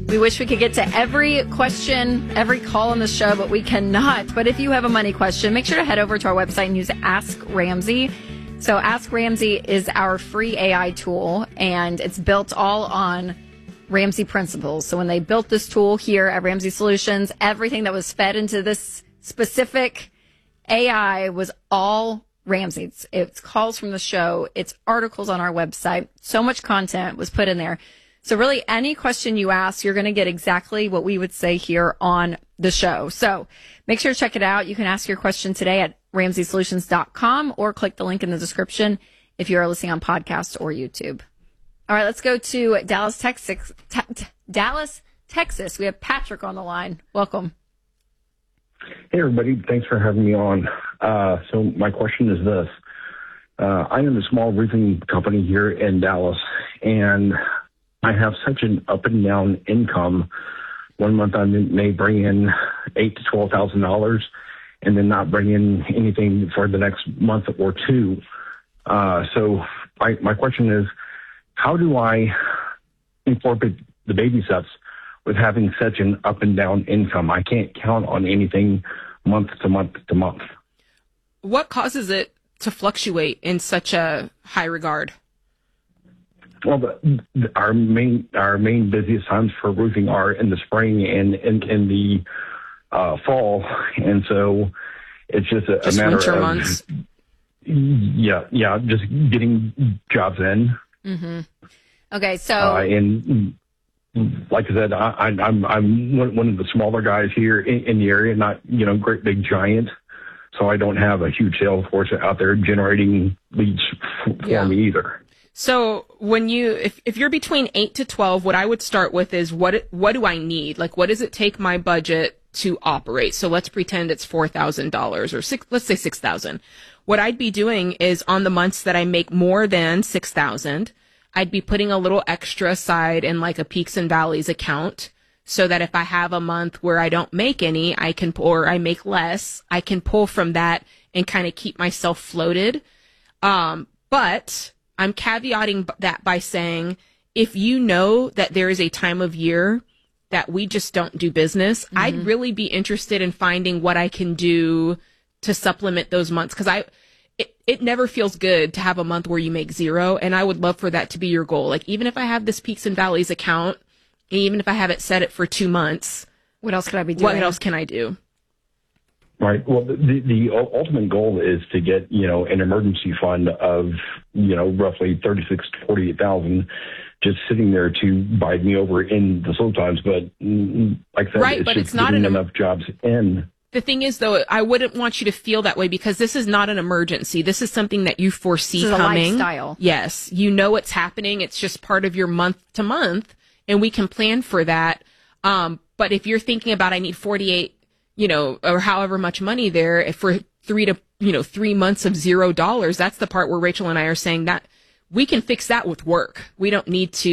We wish we could get to every question, every call on the show, but we cannot. But if you have a money question, make sure to head over to our website and use Ask Ramsey. So Ask Ramsey is our free AI tool, and it's built all on Ramsey principles. So when they built this tool here at Ramsey Solutions, everything that was fed into this specific AI was all Ramsey. It's calls from the show. It's articles on our website. So much content was put in there. So really any question you ask, you're going to get exactly what we would say here on the show. So make sure to check it out. You can ask your question today at RamseySolutions.com or click the link in the description if you are listening on podcast or YouTube. All right, let's go to Dallas, Texas. We have Patrick on the line. Welcome. Hey, everybody. Thanks for having me on. So my question is this. I am a small roofing company here in Dallas, and I have such an up and down income. One month I may bring in $8,000 to $12,000 and then not bring in anything for the next month or two. So my question is, how do I incorporate the baby steps with having such an up and down income? I can't count on anything month to month to month. What causes it to fluctuate in such a high regard? Well, our main busiest times for roofing are in the spring and in the fall, and so it's just a matter winter of months. Yeah, just getting jobs in. Mm-hmm. Okay, so and like I said, I'm one of the smaller guys here in the area, not great big giant, so I don't have a huge sales force out there generating leads for me either. So when if you're between 8 to 12, what I would start with is what do I need? Like, what does it take my budget to operate? So let's pretend it's $4,000 or let's say $6,000. What I'd be doing is on the months that I make more than $6,000, I'd be putting a little extra aside in like a peaks and valleys account, so that if I have a month where I don't make any, or I make less, I can pull from that and kind of keep myself floated. But I'm caveating that by saying, if you know that there is a time of year that we just don't do business, I'd really be interested in finding what I can do to supplement those months. Because it never feels good to have a month where you make zero. And I would love for that to be your goal. Like, even if I have this peaks and valleys account, even if I have it set it for 2 months, what else could I be doing? What else can I do? Right. Well, the ultimate goal is to get, an emergency fund of, roughly 36 to 48,000 just sitting there to bide me over in the slow times. But like I said, right, it's but just it's not getting enough jobs in. The thing is, though, I wouldn't want you to feel that way, because this is not an emergency. This is something that you foresee coming. This is a lifestyle. Yes. You know it's happening. It's just part of your month to month, and we can plan for that. But if you're thinking about, I need 48, or however much money there, if for 3 months of $0, that's the part where Rachel and I are saying that we can fix that with work. We don't need to